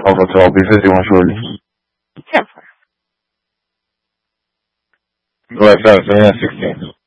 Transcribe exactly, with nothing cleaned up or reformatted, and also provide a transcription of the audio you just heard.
So I'll be fifty-one shortly. Yeah. Right, so I'm sixteen.